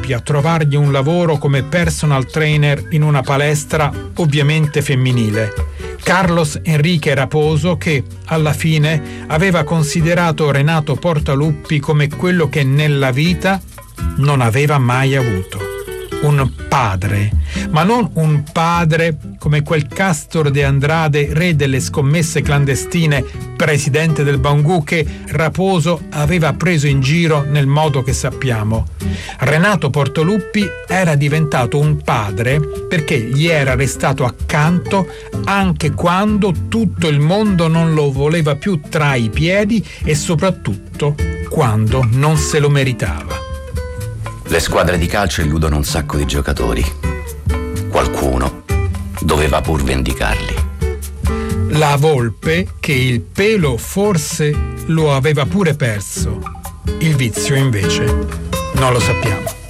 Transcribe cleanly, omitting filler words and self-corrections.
Luppi a trovargli un lavoro come personal trainer in una palestra ovviamente femminile. Carlos Enrique Raposo, che alla fine aveva considerato Renato Portaluppi come quello che nella vita non aveva mai avuto. Un padre, ma non un padre come quel Castor de Andrade, re delle scommesse clandestine, presidente del Bangù, che Raposo aveva preso in giro nel modo che sappiamo. Renato Portaluppi era diventato un padre perché gli era restato accanto anche quando tutto il mondo non lo voleva più tra i piedi e soprattutto quando non se lo meritava. Le squadre di calcio illudono un sacco di giocatori. Qualcuno doveva pur vendicarli. La Volpe, che il pelo forse lo aveva pure perso. Il vizio invece non lo sappiamo.